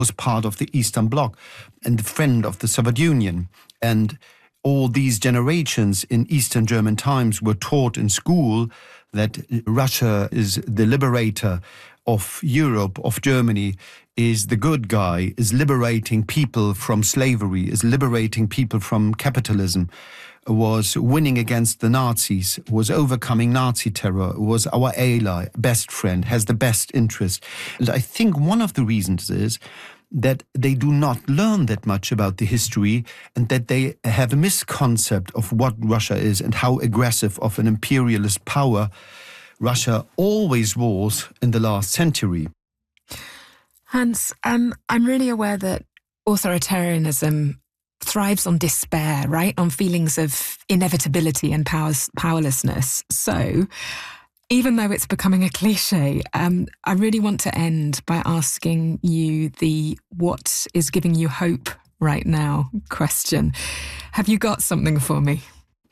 was part of the Eastern Bloc and a friend of the Soviet Union. And all these generations in Eastern German times were taught in school that Russia is the liberator of Europe, of Germany, is the good guy, is liberating people from slavery, is liberating people from capitalism, was winning against the Nazis, was overcoming Nazi terror, was our ally, best friend, has the best interest. And I think one of the reasons is that they do not learn that much about the history and that they have a misconcept of what Russia is and how aggressive of an imperialist power Russia always was in the last century. Hans, I'm really aware that authoritarianism thrives on despair, right? On feelings of inevitability and powerlessness. So, even though it's becoming a cliche, I really want to end by asking you the what is giving you hope right now question. Have you got something for me?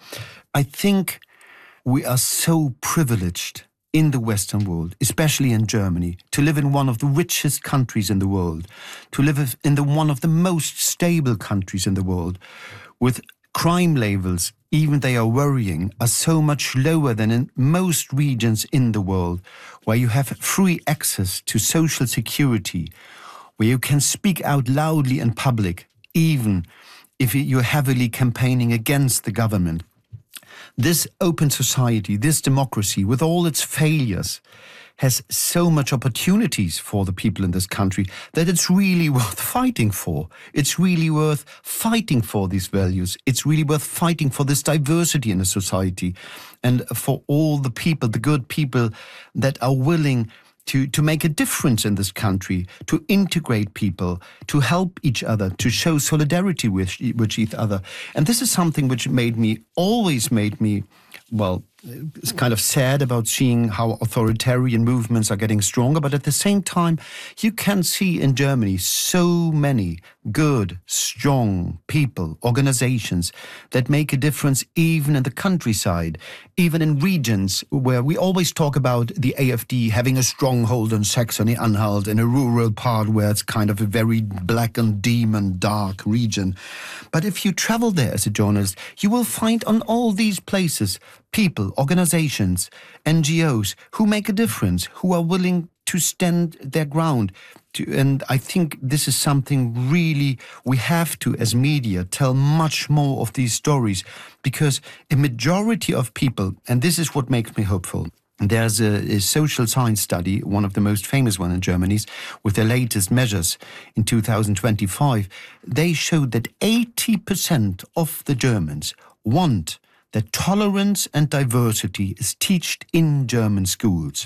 I think we are so privileged in the Western world, especially in Germany, to live in one of the richest countries in the world, to live in one of the most stable countries in the world, with crime levels, even they are worrying, are so much lower than in most regions in the world, where you have free access to social security, where you can speak out loudly in public, even if you're heavily campaigning against the government. This open society, this democracy, with all its failures, has so much opportunities for the people in this country that it's really worth fighting for. It's really worth fighting for these values. It's really worth fighting for this diversity in a society and for all the people, the good people that are willing to make a difference in this country, to integrate people, to help each other, to show solidarity with each other. And this is something which always made me, well, it's kind of sad about seeing how authoritarian movements are getting stronger. But at the same time, you can see in Germany so many good, strong people, organizations that make a difference even in the countryside, even in regions where we always talk about the AfD having a stronghold in Saxony-Anhalt, in a rural part where it's kind of a very black and demon dark region. But if you travel there as a journalist, you will find on all these places people, organizations, NGOs who make a difference, who are willing to stand their ground. And I think this is something really we have to, as media, tell much more of these stories, because a majority of people, and this is what makes me hopeful, there's a social science study, one of the most famous one in Germany, with the latest measures in 2025. They showed that 80% of the Germans want that tolerance and diversity is taught in German schools.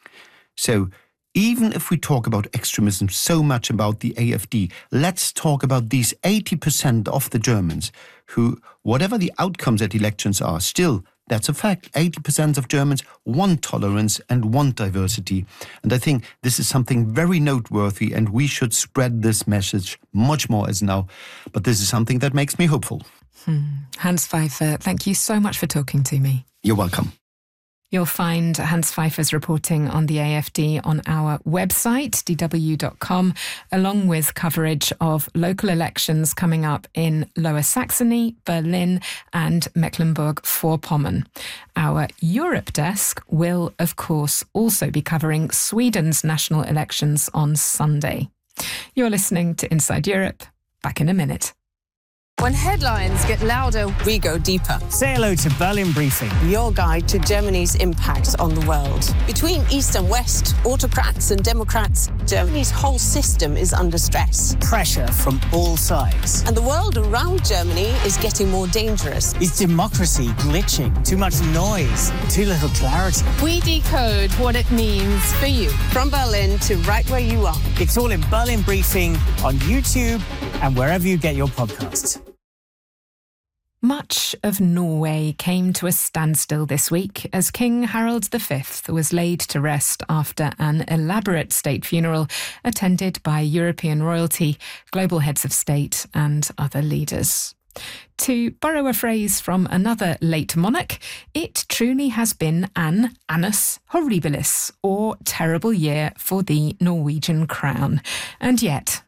So even if we talk about extremism so much about the AfD, let's talk about these 80% of the Germans who, whatever the outcomes at elections are, still, that's a fact. 80% of Germans want tolerance and want diversity. And I think this is something very noteworthy, and we should spread this message much more as now. But this is something that makes me hopeful. Hans Pfeiffer, thank you so much for talking to me. You're welcome. You'll find Hans Pfeiffer's reporting on the AfD on our website, dw.com, along with coverage of local elections coming up in Lower Saxony, Berlin and Mecklenburg-Vorpommern. Our Europe desk will, of course, also be covering Sweden's national elections on Sunday. You're listening to Inside Europe. Back in a minute. When headlines get louder, we go deeper. Say hello to Berlin Briefing, Your guide to Germany's impact on the world. Between East and West, autocrats and democrats, Germany's whole system is under stress. pressure from all sides. And the world around Germany is getting more dangerous. Is democracy glitching? Too much noise? Too little clarity? We decode what it means for you. From Berlin to right where you are. It's all in Berlin Briefing on YouTube and wherever you get your podcasts. Much of Norway came to a standstill this week as King Harald V was laid to rest after an elaborate state funeral attended by European royalty, global heads of state and other leaders. To borrow a phrase from another late monarch, it truly has been an annus horribilis, or terrible year for the Norwegian crown. And yet,